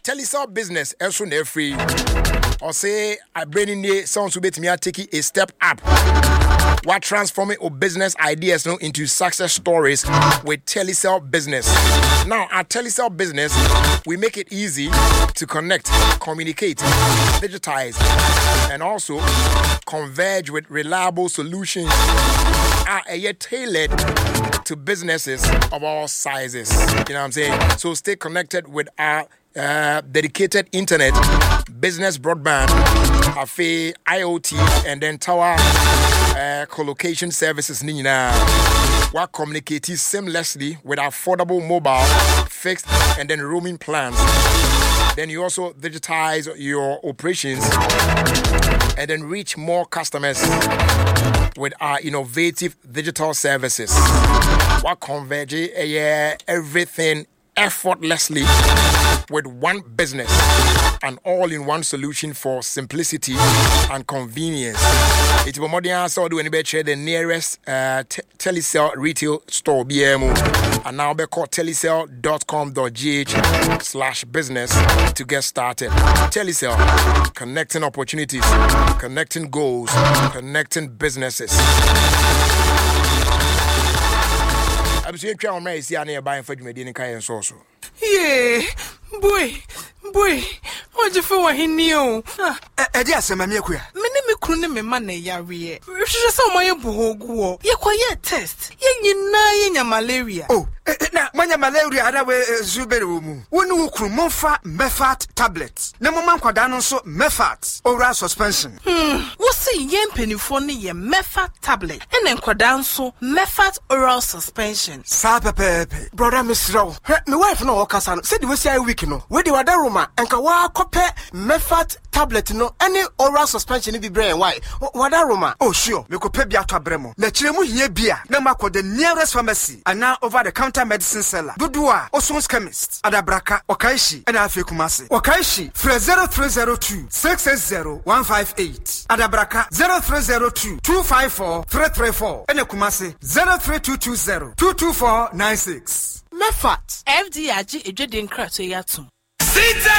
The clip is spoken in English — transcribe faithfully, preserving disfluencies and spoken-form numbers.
Telecel business also na free. Or say I bring in the sounds to bet me taking a step up. What transforming our business ideas now into success stories with Telecel business. Now at Telecel business, we make it easy to connect, communicate, digitize, and also converge with reliable solutions are yet tailored to businesses of all sizes. You know what I'm saying? So stay connected with our uh, dedicated internet, business broadband, cafe, IoT, and then tower uh, co-location services. Nina, what communicates seamlessly with affordable mobile, fixed, and then roaming plans. Then you also digitize your operations and then reach more customers with our innovative digital services. What converge uh, everything effortlessly with one business, an all-in-one solution for simplicity and convenience. It will more than so do anybody trade the nearest uh, t- Telecel retail store B M O and now be called telecel dot com dot g h slash business to get started. Telecel, connecting opportunities, connecting goals, connecting businesses. I'm saying I'm ready to see any buying for me in Kayan Soso. Yeah, boy, boy, what you feel when he knew? Eh, dear, some of me, me couldn't me money, Yari. She saw my boho. You quiet test. You know, malaria. Oh, now, when your malaria, I have a Zuberu. One who could Mofa Mefat tablets. No man could so Mefat oral suspension. Hmm, what's a yen penny for me, a Mefat tablet, and then Quadanso Mefat oral suspension. Sapa Pepe, brother Miss Row. My wife no Okasan said we say a week no. Where the Wadaruma and Kawa Cope Mefat tablet no any oral suspension in the brain. Why? Wadaruma. Oh, sure. Me could pay Biata Bremo. The Chilemu here beer. Nama called the nearest pharmacy and now over the counter medicine seller. Dudua, Oson's chemist. Adabraka, Okaishi, and Afikumasi. Okaishi, Fre zero three zero two six eight zero one five eight. Adabraka zero three zero two two five four three three four. And Kumasi zero three two two zero two two four nine six. Mefat. F D I G, a dreading crack to Yatum.